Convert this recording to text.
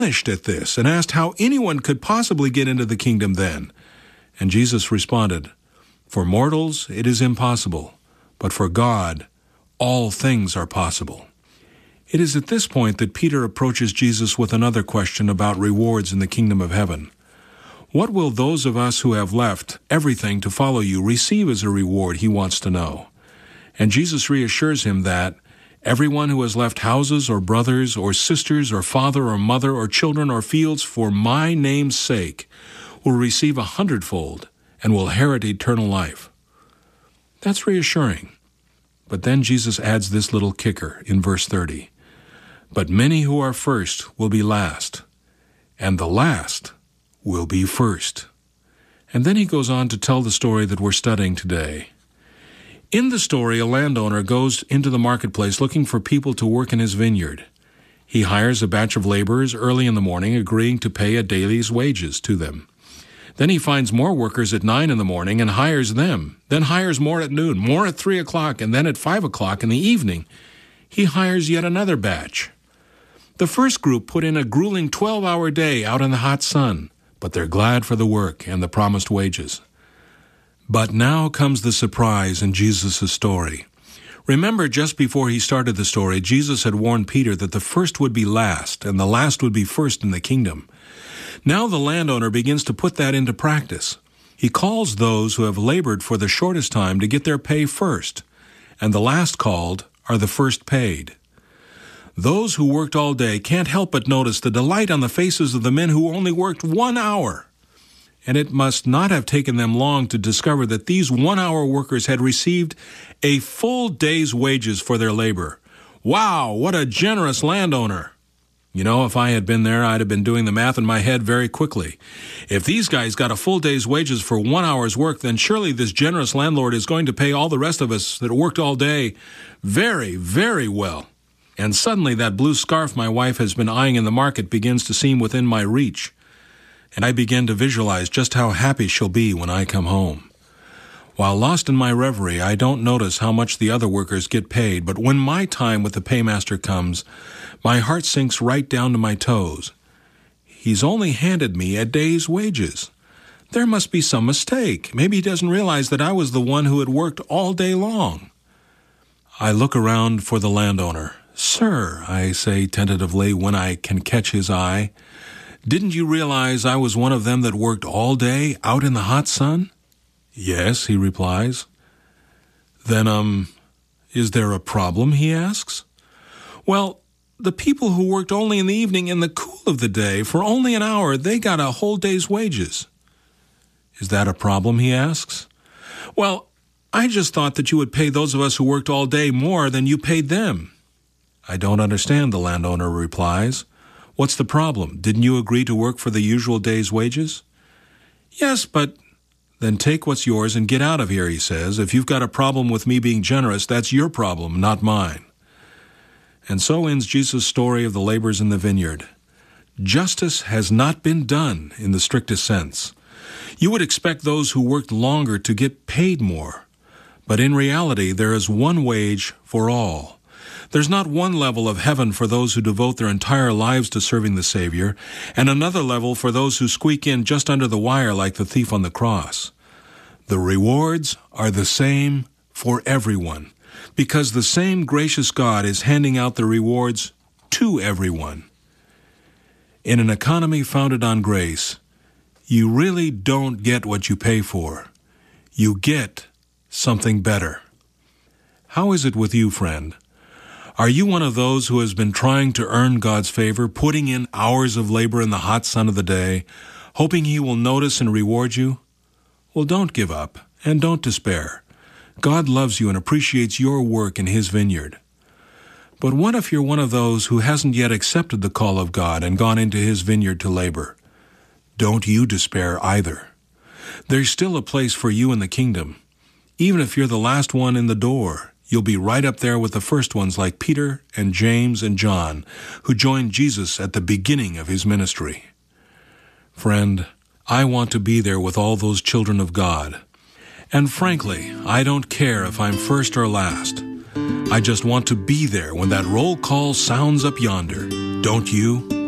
astonished at this and asked how anyone could possibly get into the kingdom then. And Jesus responded, "For mortals it is impossible, but for God all things are possible." It is at this point that Peter approaches Jesus with another question about rewards in the kingdom of heaven. What will those of us who have left everything to follow you receive as a reward, he wants to know. And Jesus reassures him that everyone who has left houses or brothers or sisters or father or mother or children or fields for my name's sake will receive 100-fold and will inherit eternal life. That's reassuring. But then Jesus adds this little kicker in verse 30. But many who are first will be last, and the last will be first. And then he goes on to tell the story that we're studying today. In the story, a landowner goes into the marketplace looking for people to work in his vineyard. He hires a batch of laborers early in the morning, agreeing to pay a day's wages to them. Then he finds more workers at 9 in the morning and hires them, then hires more at noon, more at 3 o'clock, and then at 5 o'clock in the evening, he hires yet another batch. The first group put in a grueling 12-hour day out in the hot sun, but they're glad for the work and the promised wages. But now comes the surprise in Jesus' story. Remember, just before he started the story, Jesus had warned Peter that the first would be last and the last would be first in the kingdom. Now the landowner begins to put that into practice. He calls those who have labored for the shortest time to get their pay first, and the last called are the first paid. Those who worked all day can't help but notice the delight on the faces of the men who only worked 1 hour. And it must not have taken them long to discover that these 1-hour workers had received a full day's wages for their labor. Wow, what a generous landowner! You know, if I had been there, I'd have been doing the math in my head very quickly. If these guys got a full day's wages for 1 hour's work, then surely this generous landlord is going to pay all the rest of us that worked all day very, very well. And suddenly that blue scarf my wife has been eyeing in the market begins to seem within my reach. And I begin to visualize just how happy she'll be when I come home. While lost in my reverie, I don't notice how much the other workers get paid, but when my time with the paymaster comes, my heart sinks right down to my toes. He's only handed me a day's wages. There must be some mistake. Maybe he doesn't realize that I was the one who had worked all day long. I look around for the landowner. "Sir," I say tentatively when I can catch his eye, "didn't you realize I was one of them that worked all day out in the hot sun?" "Yes," he replies. Then, is there a problem?" he asks. "Well, the people who worked only in the evening in the cool of the day for only an hour, they got a whole day's wages." "Is that a problem?" he asks. "Well, I just thought that you would pay those of us who worked all day more than you paid them." "I don't understand," the landowner replies. "What's the problem? Didn't you agree to work for the usual day's wages?" "Yes, but—" "Then take what's yours and get out of here," he says. "If you've got a problem with me being generous, that's your problem, not mine." And so ends Jesus' story of the laborers in the vineyard. Justice has not been done in the strictest sense. You would expect those who worked longer to get paid more. But in reality, there is one wage for all. There's not one level of heaven for those who devote their entire lives to serving the Savior, and another level for those who squeak in just under the wire like the thief on the cross. The rewards are the same for everyone, because the same gracious God is handing out the rewards to everyone. In an economy founded on grace, you really don't get what you pay for. You get something better. How is it with you, friend? Are you one of those who has been trying to earn God's favor, putting in hours of labor in the hot sun of the day, hoping He will notice and reward you? Well, don't give up and don't despair. God loves you and appreciates your work in His vineyard. But what if you're one of those who hasn't yet accepted the call of God and gone into His vineyard to labor? Don't you despair either. There's still a place for you in the kingdom. Even if you're the last one in the door, you'll be right up there with the first ones like Peter and James and John, who joined Jesus at the beginning of His ministry. Friend, I want to be there with all those children of God. And frankly, I don't care if I'm first or last. I just want to be there when that roll call sounds up yonder. Don't you?